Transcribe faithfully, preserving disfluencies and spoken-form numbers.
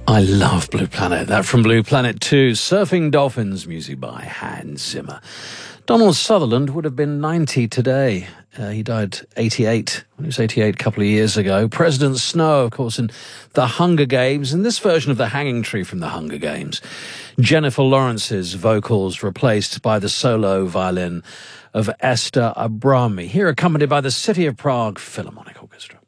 I love Blue Planet. That from Blue Planet two, Surfing Dolphins, music by Hans Zimmer. Donald Sutherland would have been ninety today. Uh, he died eighty-eight, when he was eighty-eight a couple of years ago. President Snow, of course, in The Hunger Games, and this version of The Hanging Tree from The Hunger Games. Jennifer Lawrence's vocals replaced by the solo violin of Esther Abrami, here accompanied by the City of Prague Philharmonic Orchestra.